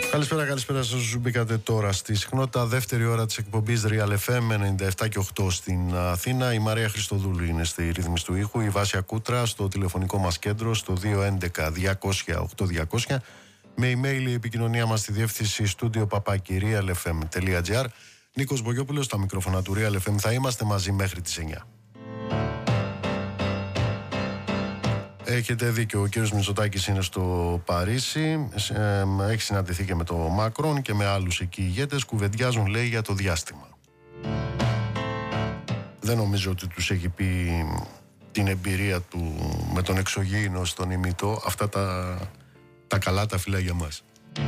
Καλησπέρα σας όσους μπήκατε τώρα στη συχνότητα. Δεύτερη ώρα της εκπομπής Real FM 97 και 8 στην Αθήνα. Η Μαρία Χριστοδούλου είναι στη ρύθμιση του ήχου. Η Βάσια Κούτρα στο τηλεφωνικό μας κέντρο στο 211-200-8200. Με email η επικοινωνία μας στη διεύθυνση studio@realfm.gr. Νίκος Μπογιόπουλος στα μικρόφωνα του Real FM. Θα είμαστε μαζί μέχρι τις 9. Έχετε δίκιο, ο κύριος Μητσοτάκης είναι στο Παρίσι, έχει συναντηθεί και με το Μακρόν και με άλλους εκεί ηγέτες, κουβεντιάζουν λέει για το διάστημα. Δεν νομίζω ότι τους έχει πει την εμπειρία του με τον εξωγήινο στον ημιτό, αυτά τα καλά τα φυλά για μας.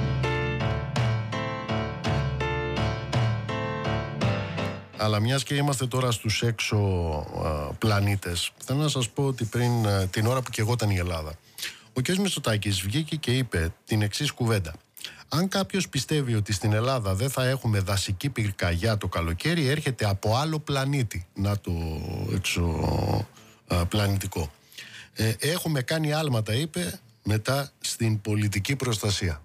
Αλλά μιας και είμαστε τώρα στους έξω πλανήτες, θέλω να σας πω ότι πριν την ώρα που καιγόταν η Ελλάδα, ο κ. Μητσοτάκης βγήκε και είπε την εξής κουβέντα. Αν κάποιος πιστεύει ότι στην Ελλάδα δεν θα έχουμε δασική πυρκαγιά το καλοκαίρι, έρχεται από άλλο πλανήτη. Να το εξωπλανητικό. Έχουμε κάνει άλματα, είπε, μετά στην πολιτική προστασία.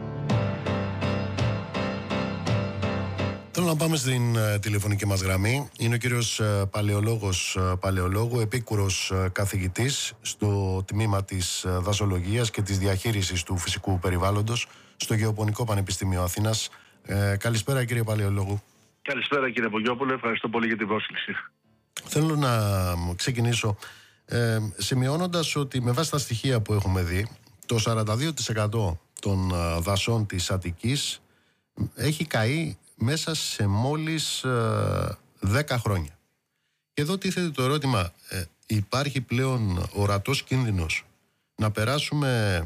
Θέλω να πάμε στην τηλεφωνική μας γραμμή. Είναι ο κύριος Παλαιολόγου, επίκουρος καθηγητής στο τμήμα της δασολογίας και της διαχείρισης του φυσικού περιβάλλοντος στο Γεωπονικό Πανεπιστήμιο Αθήνας. Καλησπέρα κύριε Παλαιολόγου. Καλησπέρα κύριε Μπογιόπουλε, ευχαριστώ πολύ για την πρόσκληση. Θέλω να ξεκινήσω σημειώνοντας ότι με βάση τα στοιχεία που έχουμε δει, το 42% των δασών της Αττικής έχει καεί μέσα σε μόλις 10 χρόνια. Και εδώ τίθεται το ερώτημα, υπάρχει πλέον ορατός κίνδυνος να περάσουμε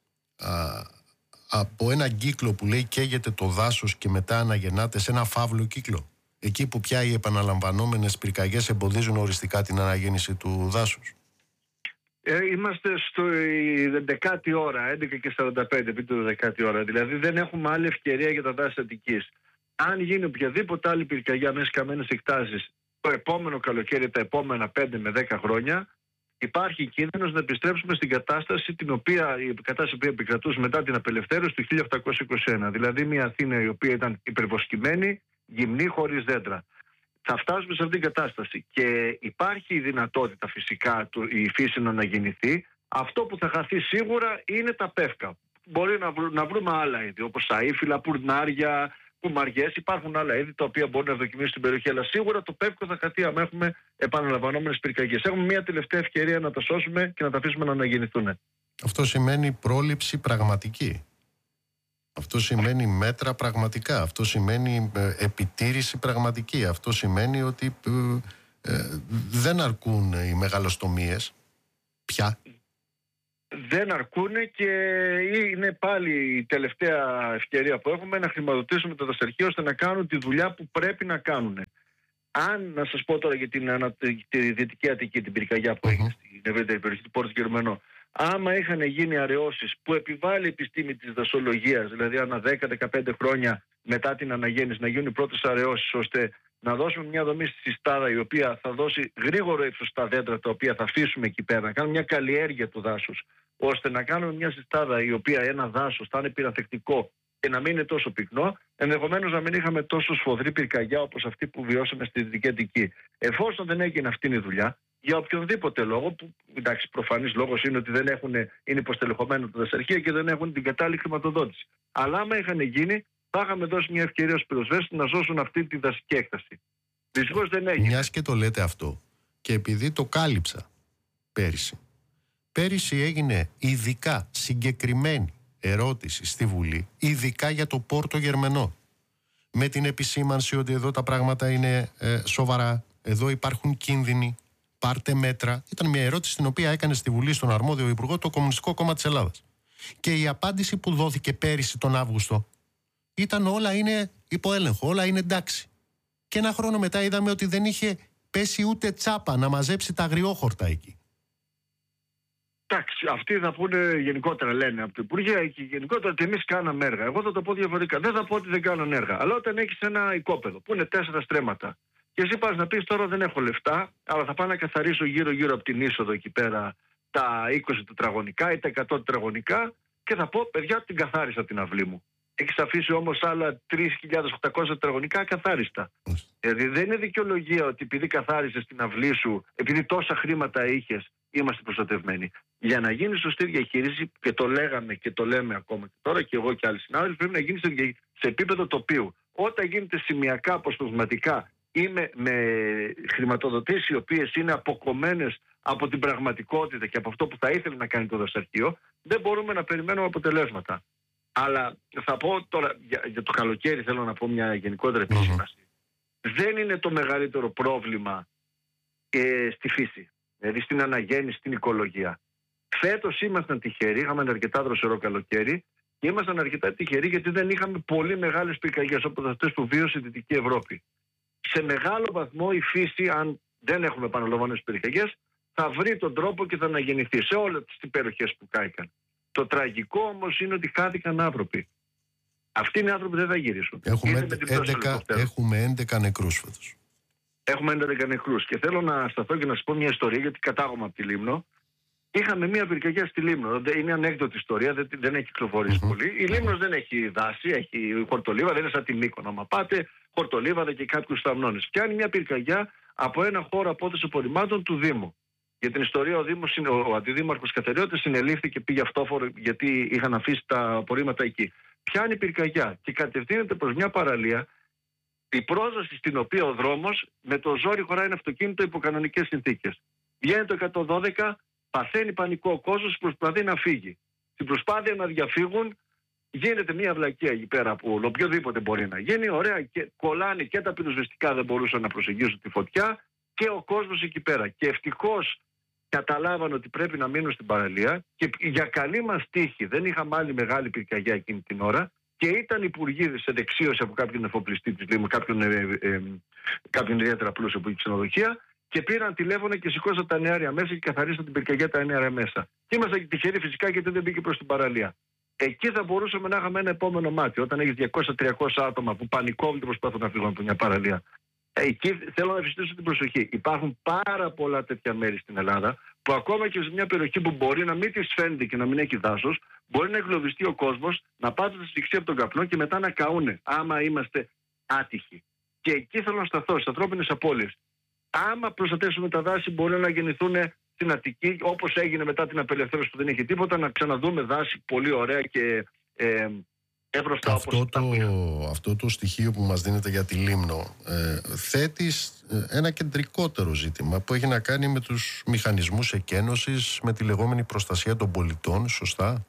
από ένα κύκλο που λέει καίγεται το δάσος και μετά αναγεννάται σε ένα φαύλο κύκλο, εκεί που πια οι επαναλαμβανόμενες πυρκαγιές εμποδίζουν οριστικά την αναγέννηση του δάσους? Είμαστε στο 11η ώρα, 11:45 επί του 10η ώρα, δηλαδή δεν έχουμε άλλη ευκαιρία για τα δάση Αττικής. Αν γίνει οποιαδήποτε άλλη πυρκαγιά μέσα σε καμένες εκτάσεις το επόμενο καλοκαίρι, τα επόμενα 5 με 10 χρόνια, υπάρχει κίνδυνος να επιστρέψουμε στην κατάσταση η κατάσταση που επικρατούσε μετά την απελευθέρωση του 1821. Δηλαδή μια Αθήνα η οποία ήταν υπερβοσκημένη, γυμνή, χωρίς δέντρα. Θα φτάσουμε σε αυτήν την κατάσταση και υπάρχει η δυνατότητα φυσικά η φύση να αναγεννηθεί. Αυτό που θα χαθεί σίγουρα είναι τα πεύκα. Μπορεί να βρούμε άλλα είδη όπως αήφυλα, πουρνάρια, κουμαριές, υπάρχουν άλλα είδη τα οποία μπορούν να δοκιμήσουν στην περιοχή, αλλά σίγουρα το πεύκο θα χαθεί άμα έχουμε επαναλαμβανόμενες πυρκαγιές. Έχουμε μια τελευταία ευκαιρία να τα σώσουμε και να τα αφήσουμε να αναγεννηθούν. Αυτό σημαίνει πρόληψη πραγματική. Αυτό σημαίνει μέτρα πραγματικά. Αυτό σημαίνει επιτήρηση πραγματική. Αυτό σημαίνει ότι δεν αρκούν οι μεγαλοστομίες πια. Δεν αρκούνε και είναι πάλι η τελευταία ευκαιρία που έχουμε να χρηματοδοτήσουμε τα δασαρχεία ώστε να κάνουν τη δουλειά που πρέπει να κάνουν. Αν, να σας πω τώρα για τη Δυτική Αττική, την πυρκαγιά που έγινε στην ευρύτερη περιοχή του Πόρτου Γερμανό, άμα είχαν γίνει αραιώσεις που επιβάλλει η επιστήμη της δασολογίας, δηλαδή ανά 10-15 χρόνια μετά την αναγέννηση να γίνουν οι πρώτες αραιώσεις, ώστε να δώσουμε μια δομή στη συστάδα η οποία θα δώσει γρήγορο ύψος στα δέντρα τα οποία θα αφήσουμε εκεί πέρα, να κάνουμε μια καλλιέργεια του δάσους, ώστε να κάνουμε μια συστάδα η οποία ένα δάσος θα είναι πυρανθεκτικό και να μην είναι τόσο πυκνό, ενδεχομένως να μην είχαμε τόσο σφοδρή πυρκαγιά όπως αυτή που βιώσαμε στη Δυτική Αττική. Εφόσον δεν έγινε αυτή η δουλειά, για οποιονδήποτε λόγο, που εντάξει, προφανής λόγος είναι ότι είναι υποστελεχωμένα τα δασαρχεία και δεν έχουν την κατάλληλη χρηματοδότηση. Αλλά άμα είχαν γίνει, θα είχαμε δώσει μια ευκαιρία στους πυροσβέστες να σώσουν αυτή τη δασική έκταση. Δυστυχώς δεν έγινε. Μιας και το λέτε αυτό, και επειδή το κάλυψα πέρυσι έγινε ειδικά συγκεκριμένη ερώτηση στη Βουλή, ειδικά για το Πόρτο Γερμενό, με την επισήμανση ότι εδώ τα πράγματα είναι σοβαρά, εδώ υπάρχουν κίνδυνοι, πάρτε μέτρα. Ήταν μια ερώτηση την οποία έκανε στη Βουλή στον αρμόδιο υπουργό το Κομμουνιστικό Κόμμα της Ελλάδας. Και η απάντηση που δόθηκε πέρυσι τον Αύγουστο ήταν όλα είναι υπό έλεγχο, όλα είναι εντάξει. Και ένα χρόνο μετά είδαμε ότι δεν είχε πέσει ούτε τσάπα να μαζέψει τα αγριόχορτα εκεί. Εντάξει, αυτοί θα πούνε γενικότερα, λένε από το Υπουργείο και γενικότερα ότι εμείς κάναμε έργα. Εγώ θα το πω διαφορετικά. Δεν θα πω ότι δεν κάνανε έργα. Αλλά όταν έχεις ένα οικόπεδο που είναι 4 στρέμματα και εσύ πας να πεις τώρα δεν έχω λεφτά, αλλά θα πάω να καθαρίσω γύρω-γύρω από την είσοδο εκεί πέρα τα 20 τετραγωνικά ή τα 100 τετραγωνικά και θα πω παιδιά την καθάρισα την αυλή μου. Έχεις αφήσει όμως άλλα 3.800 τετραγωνικά ακαθάριστα. Δηλαδή δεν είναι δικαιολογία ότι επειδή καθάρισες την αυλή σου, επειδή τόσα χρήματα είχες, είμαστε προστατευμένοι. Για να γίνει σωστή διαχείριση, και το λέγαμε και το λέμε ακόμα και τώρα και εγώ και άλλοι συνάδελφοι, πρέπει να γίνει σε επίπεδο τοπίου. Όταν γίνεται σημειακά, αποσπασματικά ή με χρηματοδοτήσεις οι οποίες είναι αποκομμένες από την πραγματικότητα και από αυτό που θα ήθελε να κάνει το δασαρχείο, δεν μπορούμε να περιμένουμε αποτελέσματα. Αλλά θα πω τώρα για το καλοκαίρι, θέλω να πω μια γενικότερη επισήμανση. Δεν είναι το μεγαλύτερο πρόβλημα στη φύση, δηλαδή στην αναγέννηση, στην οικολογία. Φέτος ήμασταν τυχεροί, είχαμε ένα αρκετά δροσερό καλοκαίρι και ήμασταν αρκετά τυχεροί γιατί δεν είχαμε πολύ μεγάλες πυρκαγιές όπως αυτές που βίωσε η Δυτική Ευρώπη. Σε μεγάλο βαθμό η φύση, αν δεν έχουμε επαναλαμβανόμενες πυρκαγιές, θα βρει τον τρόπο και θα αναγεννηθεί σε όλες τις περιοχές που κάηκαν. Το τραγικό όμως είναι ότι χάθηκαν άνθρωποι. Αυτοί είναι άνθρωποι που δεν θα γυρίσουν. Έχουμε 11 νεκρούς φέτος. Έχουμε 11 νεκρούς. Και θέλω να σταθώ και να σας πω μια ιστορία, γιατί κατάγομαι από τη Λίμνο. Είχαμε μια πυρκαγιά στη Λίμνο. Είναι ανέκδοτη ιστορία, δεν έχει κυκλοφορήσει πολύ. Η Λίμνος δεν έχει δάση, έχει χορτολίβαδα, δεν είναι σαν τη Μύκονο. Άμα πάτε, χορτολίβαδα και κάποιους σταμνώνες. Πιάνει μια πυρκαγιά από ένα χώρο απόδοση απορριμμάτων του Δήμου. Για την ιστορία, ο αντιδήμαρχος Κατεριώτης συνελήφθη και πήγε αυτόφορο γιατί είχαν αφήσει τα απορρίμματα εκεί. Πιάνει πυρκαγιά και κατευθύνεται προς μια παραλία, η πρόσβαση στην οποία ο δρόμος με το ζόρι χωράει ένα αυτοκίνητο υπό κανονικές συνθήκες. Βγαίνει το 112, παθαίνει πανικό ο κόσμος, προσπαθεί να φύγει. Στην προσπάθεια να διαφύγουν, γίνεται μια βλακεία εκεί πέρα που οποιοδήποτε μπορεί να γίνει. Ωραία, και κολλάνε και τα πυροσβεστικά, δεν μπορούσαν να προσεγγίσουν τη φωτιά και ο κόσμος εκεί πέρα. Και ευτυχώς καταλάβαν ότι πρέπει να μείνουν στην παραλία και για καλή μας τύχη δεν είχαμε άλλη μεγάλη πυρκαγιά εκείνη την ώρα και ήταν υπουργοί σε δεξίωση από κάποιον εφοπλιστή της Λίμνου, κάποιον ιδιαίτερα πλούσιο που είχε ξενοδοχεία και πήραν τηλέφωνο και σηκώσαν τα νεάρια μέσα και καθαρίσαν την πυρκαγιά τα νεάρια μέσα. Και ήμασταν τυχεροί φυσικά γιατί δεν μπήκε προς την παραλία. Εκεί θα μπορούσαμε να είχαμε ένα επόμενο μάτι. Όταν έχεις 200-300 άτομα που πανικόβλητοι προσπαθούν να φύγουν από μια παραλία. Εκεί θέλω να ευαισθητήσω την προσοχή. Υπάρχουν πάρα πολλά τέτοια μέρη στην Ελλάδα που ακόμα και σε μια περιοχή που μπορεί να μην της φαίνεται και να μην έχει δάσος, μπορεί να εγκλωβιστεί ο κόσμος, να πάθει τη σφυξία από τον καπνό και μετά να καούνε, άμα είμαστε άτυχοι. Και εκεί θέλω να σταθώ, στις ανθρώπινες απώλειες. Άμα προστατεύσουμε τα δάση, μπορεί να γεννηθούν στην Αττική, όπως έγινε μετά την απελευθέρωση που δεν είχε τίποτα, να ξαναδούμε δάση πολύ ωραία και εύρωστα αυτό το στοιχείο που μας δίνεται για τη Λίμνο θέτει ένα κεντρικότερο ζήτημα που έχει να κάνει με τους μηχανισμούς εκένωσης, με τη λεγόμενη προστασία των πολιτών, σωστά?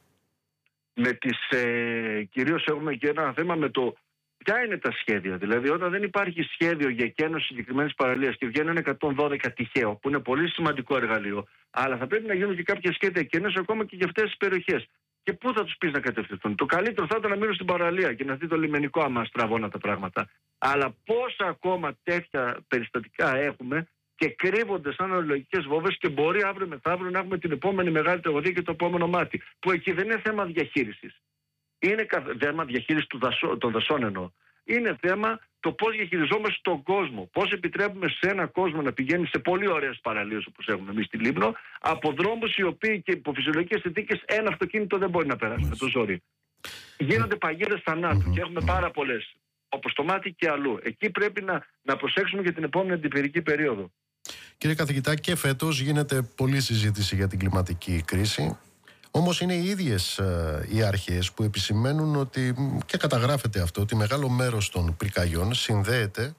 Κυρίως έχουμε και ένα θέμα με το ποια είναι τα σχέδια. Δηλαδή όταν δεν υπάρχει σχέδιο για εκένωση συγκεκριμένης παραλίας και βγαίνει ένα 112 τυχαίο, που είναι πολύ σημαντικό εργαλείο, αλλά θα πρέπει να γίνουν και κάποια σχέδια εκένωση ακόμα και για αυτές τις περιοχές. Και πού θα τους πεις να κατευθυνθούν? Το καλύτερο θα ήταν να μείνουν στην παραλία και να δει το λιμενικό άμα στραβώνα τα πράγματα. Αλλά πόσα ακόμα τέτοια περιστατικά έχουμε και κρύβονται σαν ορολογικές βόμβες και μπορεί αύριο μεθαύριο να έχουμε την επόμενη μεγάλη τραγωδία και το επόμενο μάτι. Που εκεί δεν είναι θέμα διαχείρισης. Είναι θέμα διαχείρισης των δασών εννοώ. Είναι θέμα το πώς διαχειριζόμαστε τον κόσμο. Πώς επιτρέπουμε σε ένα κόσμο να πηγαίνει σε πολύ ωραίες παραλίες όπως έχουμε εμείς στη Λίμνο, από δρόμους οι οποίοι και υπό φυσιολογικές συνθήκες ένα αυτοκίνητο δεν μπορεί να περάσει με το ζόρι. Γίνονται παγίδες θανάτου και έχουμε πάρα πολλές, όπως το μάτι και αλλού. Εκεί πρέπει να προσέξουμε για την επόμενη αντιπυρική περίοδο. Κύριε καθηγητά, και φέτος γίνεται πολλή συζήτηση για την κλιματική κρίση. Όμως είναι οι ίδιες οι αρχές που επισημαίνουν ότι, και καταγράφεται αυτό, ότι μεγάλο μέρος των πυρκαγιών συνδέεται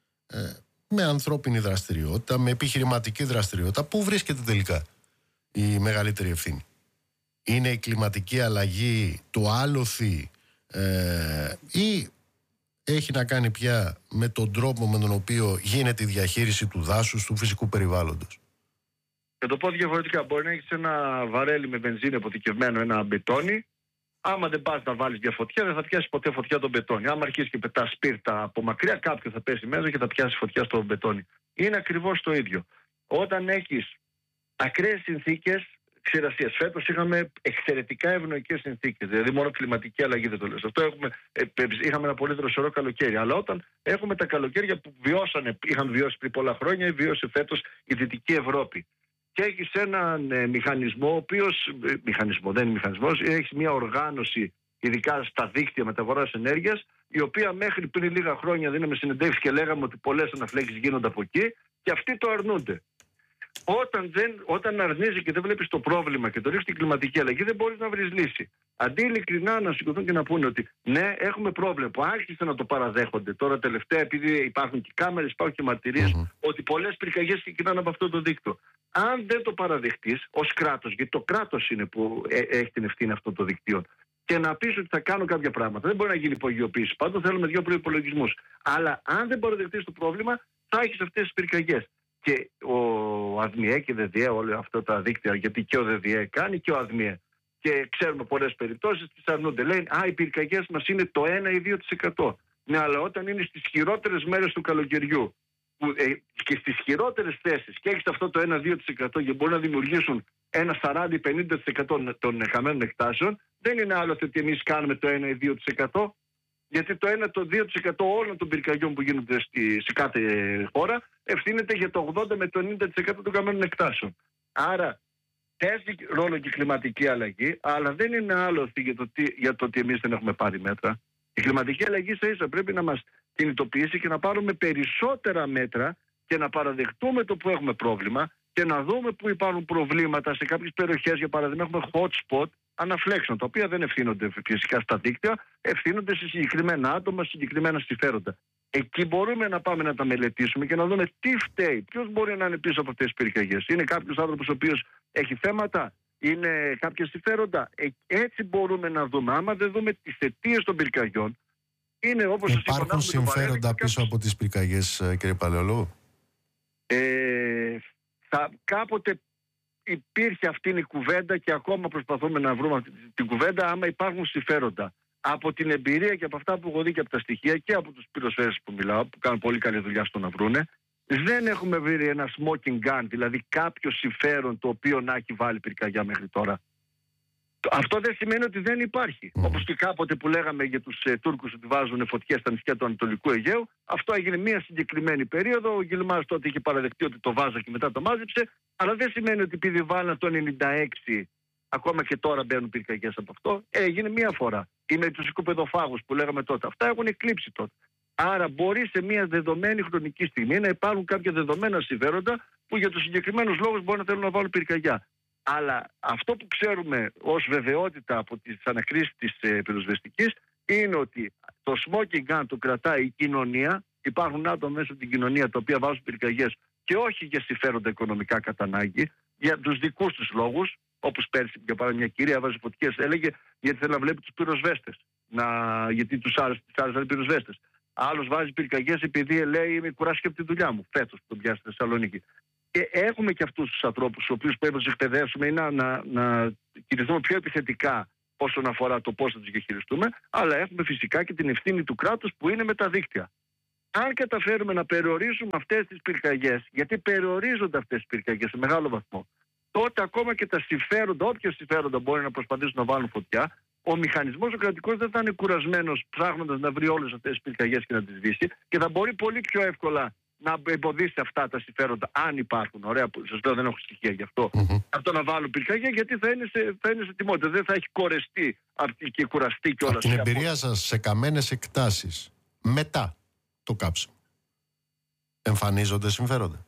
με ανθρώπινη δραστηριότητα, με επιχειρηματική δραστηριότητα. Πού βρίσκεται τελικά η μεγαλύτερη ευθύνη? Είναι η κλιματική αλλαγή, το άλοθη, ή έχει να κάνει πια με τον τρόπο με τον οποίο γίνεται η διαχείριση του δάσους, του φυσικού περιβάλλοντος? Θα το πω διαφορετικά. Μπορεί να έχεις ένα βαρέλι με βενζίνη αποθηκευμένο, ένα μπετόνι. Άμα δεν πας να βάλεις μια φωτιά, δεν θα πιάσει ποτέ φωτιά τον μπετόνι. Άμα αρχίσει και πετάς σπίρτα από μακριά, κάποιο θα πέσει μέσα και θα πιάσει φωτιά στο μπετόνι. Είναι ακριβώς το ίδιο. Όταν έχεις ακραίες συνθήκες ξηρασίας, φέτος είχαμε εξαιρετικά ευνοϊκές συνθήκες. Δηλαδή, μόνο κλιματική αλλαγή δεν το λέω. Αυτό είχαμε ένα πολύ δροσερό καλοκαίρι. Αλλά όταν έχουμε τα καλοκαίρια που είχαν βιώσει πριν πολλά χρόνια, ή βιώσει φέτος η Δυτική Ευρώπη. Και έχεις έναν μηχανισμό, ο οποίος. Μηχανισμό, δεν είναι μηχανισμός, έχεις μια οργάνωση ειδικά στα δίκτυα μεταφοράς ενέργειας, η οποία μέχρι πριν λίγα χρόνια δίναμε συνεντεύξεις και λέγαμε ότι πολλές αναφλέξεις γίνονται από εκεί και αυτοί το αρνούνται. Όταν αρνείσαι και δεν βλέπεις το πρόβλημα και το ρίχνεις την κλιματική αλλαγή, δεν μπορείς να βρεις λύση. Αντί ειλικρινά να σηκωθούν και να πούνε ότι ναι, έχουμε πρόβλημα, που άρχισαν να το παραδέχονται τώρα τελευταία, επειδή υπάρχουν και κάμερες, υπάρχουν και μαρτυρίες, ότι πολλές πυρκαγιές ξεκινάνε από αυτό το δίκτυο. Αν δεν το παραδεχτείς ως κράτος, γιατί το κράτος είναι που έχει την ευθύνη αυτών των δικτύων, και να πεις ότι θα κάνω κάποια πράγματα, δεν μπορεί να γίνει υπογειοποίηση. Πάντως θέλουμε 2 προϋπολογισμούς. Αλλά αν δεν παραδεχτείς το πρόβλημα, θα έχεις αυτές τις πυρκαγιές. Και ο ΑΔΜΙΕ και ΔΔΕ, όλα αυτά τα δίκτυα, γιατί και ο ΔΔΕ κάνει και ο ΑΔΜΙΕ. Και ξέρουμε πολλές περιπτώσεις, τις αρνούνται. Λένε, οι πυρκαγιές μας είναι το 1 ή 2%. Ναι, αλλά όταν είναι στις χειρότερες μέρες του καλοκαιριού και στις χειρότερες θέσεις και έχεις αυτό το 1-2% και μπορεί να δημιουργήσουν ένα 40-50% των χαμένων εκτάσεων, δεν είναι άλλο ότι εμείς κάνουμε το 1 ή 2%. Γιατί το 1-2% όλων των πυρκαγιών που γίνονται σε κάθε χώρα ευθύνεται για το 80 με το 90% των χαμένων εκτάσεων. Άρα παίζει ρόλο και η κλιματική αλλαγή, αλλά δεν είναι άλλο για το ότι εμείς δεν έχουμε πάρει μέτρα. Η κλιματική αλλαγή ίσα πρέπει να μας κινητοποιήσει και να πάρουμε περισσότερα μέτρα και να παραδεχτούμε το που έχουμε πρόβλημα και να δούμε που υπάρχουν προβλήματα σε κάποιες περιοχές. Για παράδειγμα, έχουμε hot spot αναφλέξεων, τα οποία δεν ευθύνονται φυσικά στα δίκτυα, ευθύνονται σε συγκεκριμένα άτομα, συγκεκριμένα συμφέροντα. Εκεί μπορούμε να πάμε να τα μελετήσουμε και να δούμε τι φταίει, ποιος μπορεί να είναι πίσω από αυτές τις πυρκαγιές. Είναι κάποιος άνθρωπος ο οποίος έχει θέματα, είναι κάποια συμφέροντα. Έτσι μπορούμε να δούμε. Άμα δεν δούμε τις αιτίες των πυρκαγιών, είναι όπως σας είπα. Υπάρχουν συμφέροντα πίσω από τις πυρκαγιές, κύριε Παλαιολόγου? Κάποτε υπήρχε αυτή η κουβέντα και ακόμα προσπαθούμε να βρούμε αυτή την κουβέντα, άμα υπάρχουν συμφέροντα. Από την εμπειρία και από αυτά που έχω δει και από τα στοιχεία και από τους πυροσβέστες που μιλάω, που κάνουν πολύ καλή δουλειά στο να βρούνε, δεν έχουμε βρει ένα smoking gun, δηλαδή κάποιο συμφέρον το οποίο να έχει βάλει πυρκαγιά μέχρι τώρα. Αυτό δεν σημαίνει ότι δεν υπάρχει. Όπως και κάποτε που λέγαμε για τους Τούρκους ότι βάζουν φωτιές στα νησιά του Ανατολικού Αιγαίου, αυτό έγινε μια συγκεκριμένη περίοδο. Ο Γιλμάς τότε είχε παραδεχτεί ότι το βάζα και μετά το μάζεψε, αλλά δεν σημαίνει ότι επειδή βάλαν το 96, ακόμα και τώρα μπαίνουν πυρκαγιές από αυτό. Έγινε μια φορά. Ή με τους οικοπεδοφάγους που λέγαμε τότε. Αυτά έχουν εκλείψει τότε. Άρα μπορεί σε μια δεδομένη χρονική στιγμή να υπάρχουν κάποια δεδομένα συμφέροντα που για τους συγκεκριμένους λόγους μπορεί να θέλουν να βάλουν πυρκαγιά. Αλλά αυτό που ξέρουμε ως βεβαιότητα από τις ανακρίσεις της πυροσβεστικής είναι ότι το smoking gun το κρατάει η κοινωνία. Υπάρχουν άτομα μέσα στην κοινωνία τα οποία βάζουν πυρκαγιές και όχι για συμφέροντα οικονομικά κατά ανάγκη, για τους δικούς τους λόγους. Όπως πέρσι, για παράδειγμα, μια κυρία βάζει φωτιές, έλεγε γιατί θέλει να βλέπει τους πυροσβέστες. Γιατί τους άρεσαν οι πυροσβέστες. Άλλος βάζει πυρκαγιές επειδή λέει είμαι κουράστηκε από τη δουλειά μου. Φέτος που τον πιάσει στη Θεσσαλονίκη. Και έχουμε και αυτούς τους ανθρώπους, τους οποίους πρέπει να τους εκπαιδεύσουμε ή να κινηθούμε πιο επιθετικά όσον αφορά το πώς θα τους διαχειριστούμε, αλλά έχουμε φυσικά και την ευθύνη του κράτους που είναι με τα δίκτυα. Αν καταφέρουμε να περιορίσουμε αυτές τις πυρκαγιές, γιατί περιορίζονται αυτές τις πυρκαγιές σε μεγάλο βαθμό, τότε ακόμα και τα συμφέροντα, όποια συμφέροντα μπορεί να προσπαθήσουν να βάλουν φωτιά, ο μηχανισμός ο κρατικός δεν θα είναι κουρασμένος ψάχνοντας να βρει όλες αυτές τις πυρκαγιές και να τις σβήσει και θα μπορεί πολύ πιο εύκολα να εμποδίσει αυτά τα συμφέροντα, αν υπάρχουν. Ωραία, σας λέω δεν έχω στοιχεία γι' αυτό. Αυτό να βάλουν πυρκαγιά, γιατί θα είναι σε τιμότητα. Δεν θα έχει κορεστεί και κουραστεί κιόλας. Από την εμπειρία σας σε καμένες εκτάσεις, μετά το κάψιμο, εμφανίζονται συμφέροντα?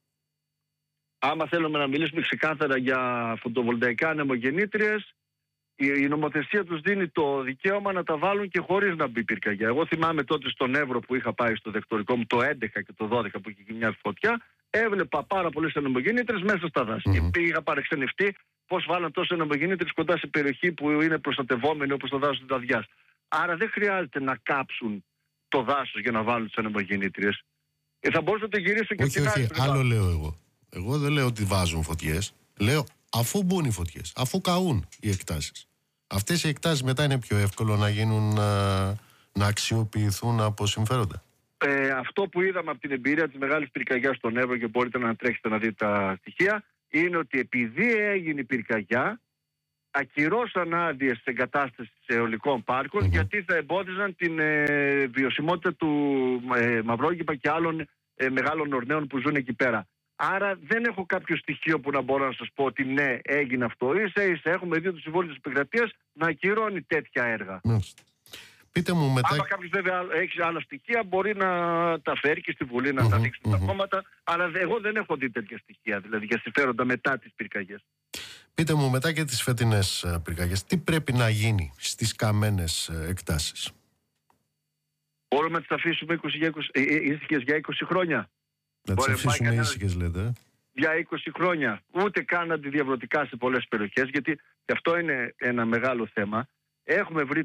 Άμα θέλουμε να μιλήσουμε ξεκάθαρα για φωτοβολταϊκά ανεμογεννήτριες, η νομοθεσία τους δίνει το δικαίωμα να τα βάλουν και χωρίς να μπει πυρκαγιά. Εγώ θυμάμαι τότε στον Εύρο που είχα πάει στο δεκτορικό μου το 11 και το 12 που είχε μια φωτιά, έβλεπα πάρα πολλές ανεμογεννήτριες μέσα στα δάση. Και είχα παρεξενευτεί πώς βάλαν τόσες ανεμογεννήτριες κοντά σε περιοχή που είναι προστατευόμενη όπως το δάσος της Δαδιάς. Άρα δεν χρειάζεται να κάψουν το δάσος για να βάλουν τις ανεμογεννήτριες. Θα μπορούσα να το γυρίσω και όχι, άλλο λέω εγώ. Εγώ δεν λέω ότι βάζουν φωτιές. Λέω αφού μπουν οι φωτιές, αφού καούν οι εκτάσεις. Αυτές οι εκτάσεις μετά είναι πιο εύκολο να γίνουν, να αξιοποιηθούν από συμφέροντα. Αυτό που είδαμε από την εμπειρία της μεγάλης πυρκαγιάς στον Εύρο, και μπορείτε να τρέξετε να δείτε τα στοιχεία, είναι ότι επειδή έγινε η πυρκαγιά, ακυρώσαν άδειες σε εγκατάσταση αιωλικών πάρκων, γιατί θα εμπόδιζαν την βιωσιμότητα του Μαυρόγυπα και άλλων μεγάλων ορνέων που ζουν εκεί πέρα. Άρα δεν έχω κάποιο στοιχείο που να μπορώ να σας πω ότι ναι, έγινε αυτό. Ίσα-ίσα έχουμε δει το Συμβούλιο της Επικρατείας να ακυρώνει τέτοια έργα. Πείτε μου μετά... Άμα κάποιος βέβαια έχει άλλα στοιχεία, μπορεί να τα φέρει και στη Βουλή να τα δείξει τα κόμματα. Αλλά εγώ δεν έχω δει τέτοια στοιχεία, δηλαδή για συμφέροντα μετά τις πυρκαγιές. Πείτε μου μετά και τις φετινές πυρκαγιές, τι πρέπει να γίνει στις καμένες εκτάσεις? Μπορούμε να τις αφήσουμε ήσυχες για 20 χρόνια. Να τις αφήσουμε ήσυχες, λέτε? Για 20 χρόνια. Ούτε καν αντιδιαβρωτικά σε πολλές περιοχές, γιατί και αυτό είναι ένα μεγάλο θέμα. Έχουμε βρει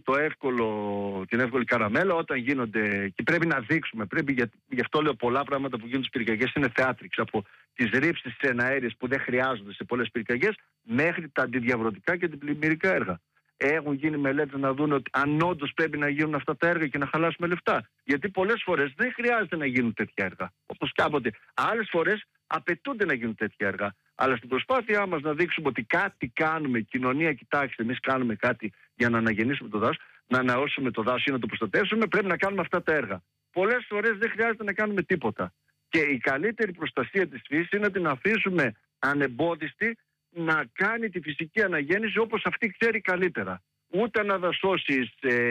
την εύκολη καραμέλα όταν γίνονται, και πρέπει να δείξουμε, γι' αυτό λέω πολλά πράγματα που γίνονται στις πυρκαγιές είναι θεάτριξ, από τις ρήψεις στις εναέριες που δεν χρειάζονται σε πολλές πυρκαγιές μέχρι τα αντιδιαβρωτικά και αντιπλημμυρικά έργα. Έχουν γίνει μελέτες να δουν ότι αν όντως πρέπει να γίνουν αυτά τα έργα και να χαλάσουμε λεφτά. Γιατί πολλές φορές δεν χρειάζεται να γίνουν τέτοια έργα. Όπως κάποτε. Άλλες φορές απαιτούνται να γίνουν τέτοια έργα. Αλλά στην προσπάθειά μας να δείξουμε ότι κάτι κάνουμε, κοινωνία, κοιτάξτε, εμείς κάνουμε κάτι για να αναγεννήσουμε το δάσος, να αναώσουμε το δάσος ή να το προστατεύσουμε, πρέπει να κάνουμε αυτά τα έργα. Πολλές φορές δεν χρειάζεται να κάνουμε τίποτα. Και η καλύτερη προστασία της φύσης είναι να την αφήσουμε ανεμπόδιστη να κάνει τη φυσική αναγέννηση όπως αυτή ξέρει καλύτερα. Ούτε να δασώσεις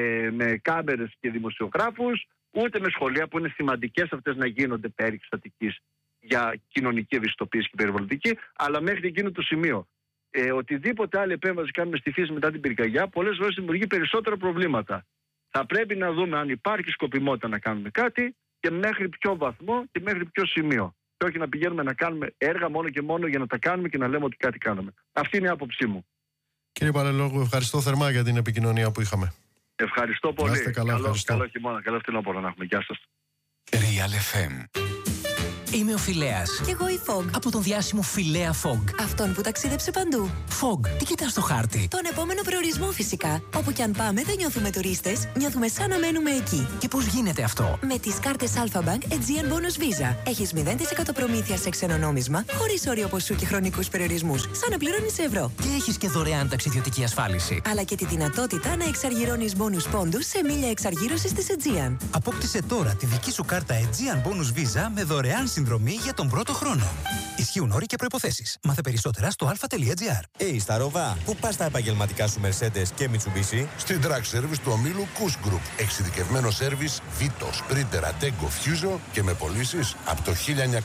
με κάμερες και δημοσιογράφους, ούτε με σχολεία που είναι σημαντικές αυτές να γίνονται περί Αττικής για κοινωνική ευαισθητοποίηση και περιβαλλοντική, αλλά μέχρι εκείνο το σημείο. Οτιδήποτε άλλη επέμβαση κάνουμε στη φύση μετά την πυρκαγιά, πολλές φορές δημιουργεί περισσότερα προβλήματα. Θα πρέπει να δούμε αν υπάρχει σκοπιμότητα να κάνουμε κάτι και μέχρι ποιο βαθμό και μέχρι ποιο σημείο. Και όχι να πηγαίνουμε να κάνουμε έργα μόνο και μόνο για να τα κάνουμε και να λέμε ότι κάτι κάνουμε. Αυτή είναι η άποψή μου. Κύριε Παλαιολόγου, ευχαριστώ θερμά για την επικοινωνία που είχαμε. Ευχαριστώ πολύ. Είστε καλά, καλό χειμώνα, καλό φθινόπωρο να έχουμε. Γεια σας. Real FM. Είμαι ο Φιλέας. Κι εγώ η Fog. Από τον διάσημο Φιλέα Fog. Αυτόν που ταξίδεψε παντού. Fog, τι κοιτάς στο χάρτη? Τον επόμενο προορισμό φυσικά. Όπου κι αν πάμε δεν νιώθουμε τουρίστες, νιώθουμε σαν να μένουμε εκεί. Και πώς γίνεται αυτό? Με τις κάρτες Alpha Bank Aegean Bonus Visa. Έχεις 0% προμήθεια σε ξένο νόμισμα, χωρίς όριο ποσού και χρονικούς περιορισμούς. Σαν να πληρώνεις ευρώ. Και έχεις και δωρεάν ταξιδιωτική ασφάλιση. Αλλά και τη δυνατότητα να εξαργυρώνεις bonus πόντους σε μίλια εξαργύρωσης της Aegean. Απόκτησε τώρα τη δική σου κάρτα Aegean Bonus Visa με δωρεάν συνδρομή για τον πρώτο χρόνο. Ισχύουν όροι και προϋποθέσεις. Μάθε περισσότερα στο alpha.gr. Σταρόβα, πού πας τα επαγγελματικά σου Mercedes και Mitsubishi? Στην Track Service του ομίλου Kuss Group. Εξειδικευμένο σέρβις Vito, Sprinter, Ateco, Fuso και με πωλήσεις από το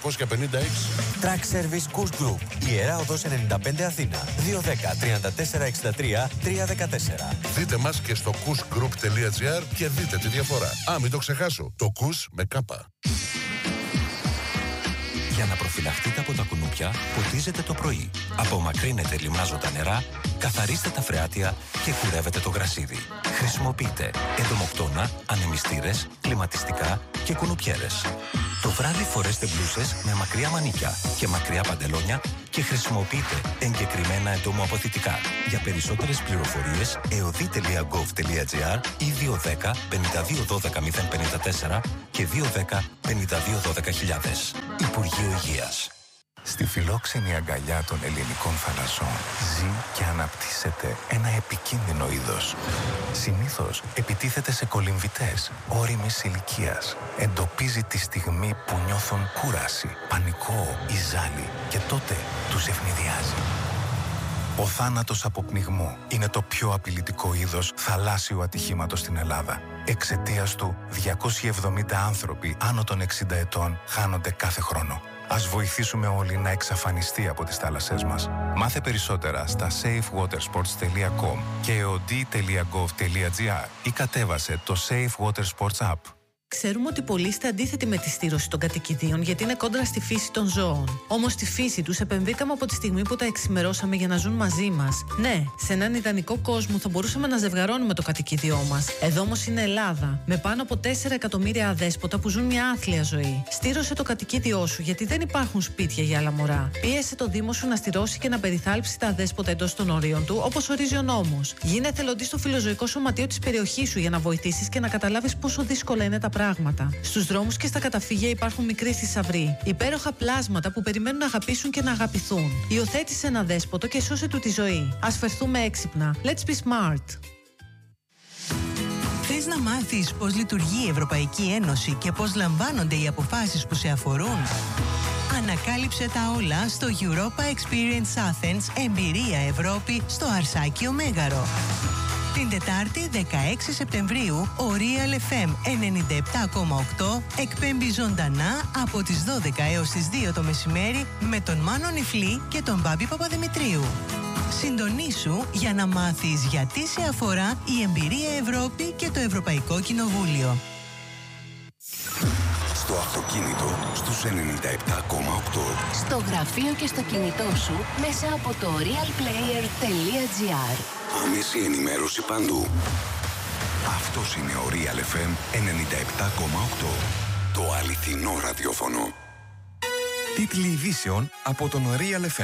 1956. Track Service Kuss Group. Ιερά Οδός 95 Αθήνα. 210-3463-314. Δείτε μας και στο kussgroup.gr και δείτε τη διαφορά. Μην το ξεχάσω. Το Kuss με κάπα. Για να προφυλαχτείτε από τα κουνούπια, ποτίζετε το πρωί. Απομακρύνετε λιμνάζοντα νερά, καθαρίστε τα φρεάτια και κουρεύετε το γρασίδι. Χρησιμοποιείτε εντομοκτώνα, ανεμιστήρες, κλιματιστικά και κουνουπιέρες. Το βράδυ φορέστε μπλούσες με μακριά μανίκια και μακριά παντελόνια και χρησιμοποιείτε εγκεκριμένα εντομοαποθητικά. Για περισσότερες πληροφορίες, eodi.gov.gr ή 210 52 12 054 και 210 52 12 000. Υπουργείο Υγείας. Στη φιλόξενη αγκαλιά των ελληνικών θαλασσών ζει και αναπτύσσεται ένα επικίνδυνο είδος. Συνήθως επιτίθεται σε κολυμβητές όριμης ηλικίας. Εντοπίζει τη στιγμή που νιώθουν κούραση, πανικό ή ζάλι και τότε τους ευνηδιάζει. Ο θάνατος από πνιγμό είναι το πιο απειλητικό είδος θαλάσσιου ατυχήματος στην Ελλάδα. Εξαιτίας του, 270 άνθρωποι άνω των 60 ετών χάνονται κάθε χρόνο. Ας βοηθήσουμε όλοι να εξαφανιστεί από τις θάλασσές μας. Μάθε περισσότερα στα safewatersports.com και eod.gov.gr ή κατέβασε το Safe Water Sports App. Ξέρουμε ότι πολλοί είστε αντίθετοι με τη στήρωση των κατοικιδίων γιατί είναι κόντρα στη φύση των ζώων. Όμως στη φύση τους επενδύκαμε από τη στιγμή που τα εξημερώσαμε για να ζουν μαζί μας. Ναι, σε έναν ιδανικό κόσμο θα μπορούσαμε να ζευγαρώνουμε το κατοικίδιό μας. Εδώ όμως είναι Ελλάδα, με πάνω από 4 εκατομμύρια αδέσποτα που ζουν μια άθλια ζωή. Στήρωσε το κατοικίδιό σου γιατί δεν υπάρχουν σπίτια για άλλα μωρά. Πίεσε το Δήμο σου να στηρώσει και να περιθάλψει τα αδέσποτα εντός των ορίων του, όπως ορίζει ο νόμος. Γίνε εθελοντής στο φιλοζωικό σωματείο της περιοχής σου για να βοηθήσεις και να καταλάβεις πόσο δύσκολα είναι τα πράγματα. Στους δρόμους και στα καταφύγια υπάρχουν μικροί θησαυροί. Υπέροχα πλάσματα που περιμένουν να αγαπήσουν και να αγαπηθούν. Υιοθέτησε ένα δέσποτο και σώσε του τη ζωή. Ας φερθούμε έξυπνα. Let's be smart. Θες να μάθεις πώς λειτουργεί η Ευρωπαϊκή Ένωση και πώς λαμβάνονται οι αποφάσεις που σε αφορούν? Ανακάλυψε τα όλα στο Europa Experience Athens, εμπειρία Ευρώπη στο Αρσάκιο Μέγαρο. Την Τετάρτη 16 Σεπτεμβρίου ο Real FM 97,8 εκπέμπει ζωντανά από τις 12 έως τις 2 το μεσημέρι με τον Μάνο Νιφλή και τον Μπάμπη Παπαδημητρίου. Συντονίσου για να μάθεις γιατί σε αφορά η εμπειρία Ευρώπη και το Ευρωπαϊκό Κοινοβούλιο. Στο αυτοκίνητο στους 97,8. Στο γραφείο και στο κινητό σου μέσα από το realplayer.gr. Άμεση ενημέρωση παντού. Αυτός είναι ο Real FM 97,8. Το αληθινό ραδιόφωνο. Τίτλοι ειδήσεων από τον Real FM.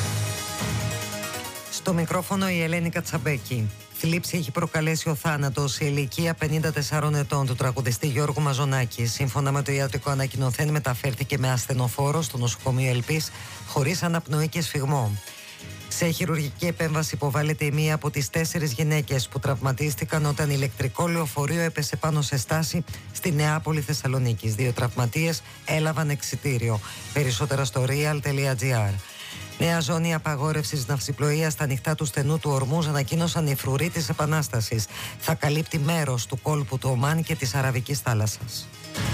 Στο μικρόφωνο η Ελένη Κατσαμπέκη. Θλίψη έχει προκαλέσει ο θάνατος σε ηλικία 54 ετών του τραγουδιστή Γιώργου Μαζονάκη. Σύμφωνα με το ιατρικό ανακοινωθέν, μεταφέρθηκε με ασθενοφόρο στο νοσοκομείο Ελπής χωρίς αναπνοή και σφυγμό. Σε χειρουργική επέμβαση υποβάλλεται η μία από τις 4 γυναίκες που τραυματίστηκαν όταν ηλεκτρικό λεωφορείο έπεσε πάνω σε στάση στη Νεάπολη Θεσσαλονίκης. 2 τραυματίες έλαβαν εξιτήριο. Περισσότερα στο real.gr. Νέα ζώνη απαγόρευσης ναυσιπλοείας στα ανοιχτά του στενού του Ορμούζ ανακοίνωσαν οι φρουροί της Επανάστασης. Θα καλύπτει μέρος του κόλπου του Ομάν και της Αραβικής θάλασσας.